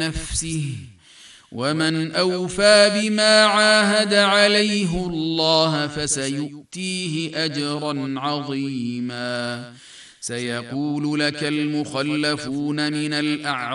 نفسه ومن أوفى بما عاهد عليه الله فسيؤتيه أجرا عظيما. سيقول لك المخلفون من الأعراب